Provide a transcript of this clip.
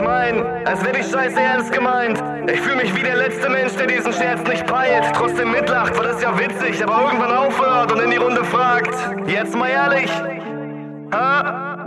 mein, als wäre die Scheiße ernst gemeint. Ich fühle mich wie der letzte Mensch, der diesen Scherz nicht peilt. Trotzdem mitlacht, weil das ja witzig, aber irgendwann aufhört und in die Runde fragt. Jetzt mal ehrlich, ha?